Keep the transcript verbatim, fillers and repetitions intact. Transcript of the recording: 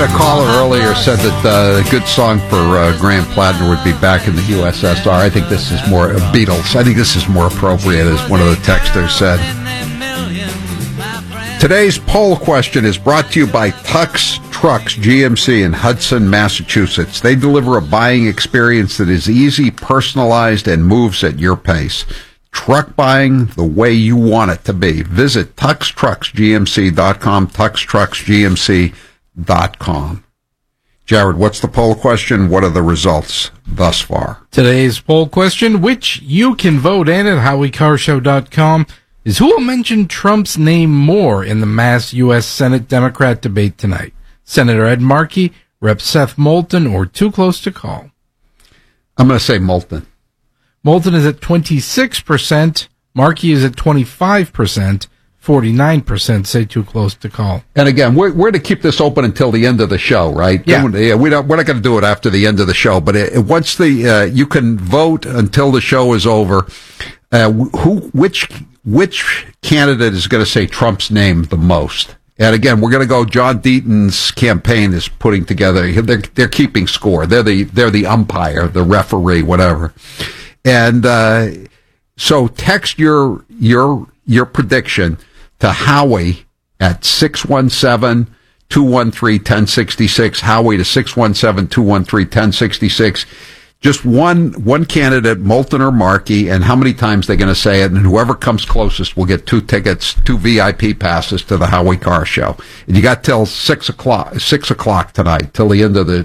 A caller earlier said that uh, a good song for uh, Graham Plattner would be Back in the U S S R. I think this is more uh, Beatles. I think this is more appropriate, as one of the texters said. Today's poll question is brought to you by Tux Trucks G M C in Hudson, Massachusetts. They deliver a buying experience that is easy, personalized, and moves at your pace. Truck buying the way you want it to be. Visit tux trucks g m c dot com, tux trucks g m c dot com. Jared, what's the poll question? What are the results thus far? Today's poll question, which you can vote in at howie car show dot com, is who will mention Trump's name more in the mass U S Senate Democrat debate tonight? Senator Ed Markey, Representative Seth Moulton, or too close to call? I'm going to say Moulton. Moulton is at twenty-six percent. Markey is at twenty-five percent. forty-nine percent say too close to call. And again, we're, we're to keep this open until the end of the show, right? Yeah. yeah we don't, we're not going to do it after the end of the show, but it, once the, uh, you can vote until the show is over. Uh, who, which, which candidate is going to say Trump's name the most? And again, we're going to go, John Deaton's campaign is putting together, they're, they're keeping score. They're the, they're the umpire, the referee, whatever. And, uh, so text your, your, your prediction to Howie at six one seven, two one three, one zero six six. Howie to six one seven, two one three, one zero six six. Just one one candidate, Moulton or Markey, and how many times they're going to say it, and whoever comes closest will get two tickets, two V I P passes to the Howie Carr Show. And you got till six o'clock, six o'clock tonight, till the end of the